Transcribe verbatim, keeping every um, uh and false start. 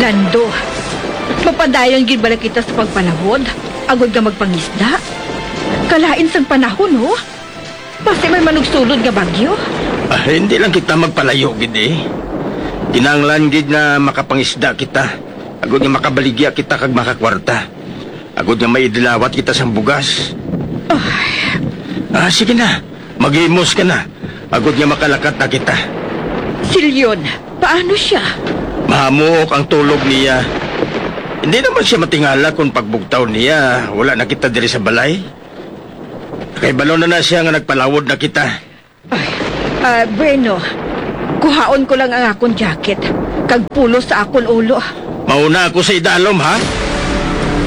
Nando, mapadayon gid bala kita sa pagpanahod. Agod ka magpangisda. Kalain sang panahon, ho? Basta may manugsulod nga bagyo. Ah, hindi lang kita magpalayo, gid eh. Kinanglan gid na makapangisda kita. Agod nga makabaligya kita kag makakwarta. Agod nga maidilawat kita sa bugas. Ay, Ah, sige na. Mag-imos ka na. Agod nga makalakat na kita. Silyon, paano siya? Mahamok ang tulog niya. Hindi naman siya matingala kung pagbugtaw niya. Wala na kita diri sa balay. Kay balo na na siya nga nagpalawod na kita. Ay, ah, bueno. Kuhaon ko lang ang akong jacket. Kag pulo sa akong ulo. Mauna ako sa idalom, ha?